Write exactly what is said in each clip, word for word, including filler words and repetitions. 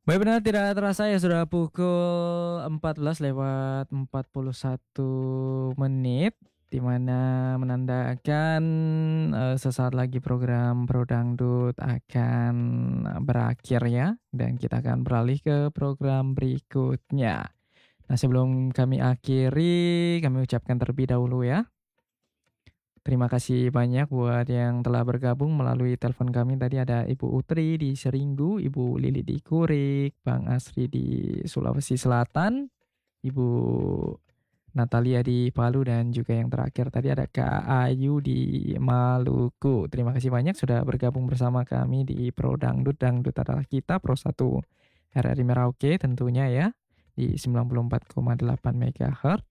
Baik, benar tidak terasa ya sudah pukul empat belas lewat empat puluh satu menit, di mana menandakan, eee, sesaat lagi program Bro Dangdut akan berakhir ya, dan kita akan beralih ke program berikutnya. Nah, sebelum kami akhiri, kami ucapkan terlebih dahulu ya, terima kasih banyak buat yang telah bergabung melalui telepon kami. Tadi ada Ibu Utri di Seringgu, Ibu Lili di Kurik, Bang Asri di Sulawesi Selatan, Ibu Natalia di Palu, dan juga yang terakhir tadi ada Kak Ayu di Maluku. Terima kasih banyak sudah bergabung bersama kami di Pro Dangdut. Dangdut adalah kita, Pro satu R R I Merauke tentunya ya, di sembilan puluh empat koma delapan megahertz.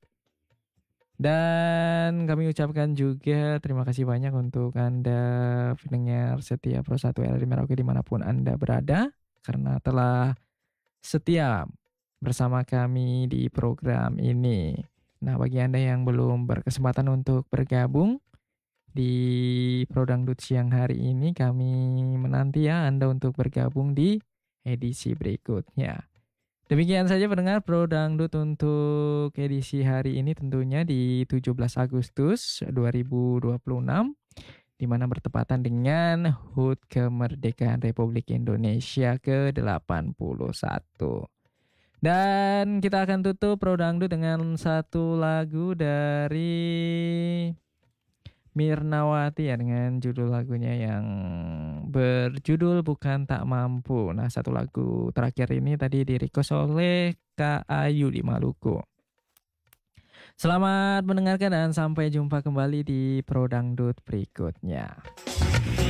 Dan kami ucapkan juga terima kasih banyak untuk Anda pendengar setia Pro satu R R I Merauke dimanapun Anda berada, karena telah setia bersama kami di program ini. Nah, bagi Anda yang belum berkesempatan untuk bergabung di Pro Dangdut siang hari ini, kami menanti ya Anda untuk bergabung di edisi berikutnya. Demikian saja pendengar Pro Dangdut untuk edisi hari ini, tentunya di tujuh belas Agustus dua ribu dua puluh enam, di mana bertepatan dengan H U T Kemerdekaan Republik Indonesia ke delapan puluh satu. Dan kita akan tutup Pro Dangdut dengan satu lagu dari Mirnawati ya, dengan judul lagunya yang berjudul Bukan Tak Mampu. Nah, satu lagu terakhir ini tadi di-request oleh Kak Ayu di Maluku. Selamat mendengarkan dan sampai jumpa kembali di Pro Dangdut berikutnya.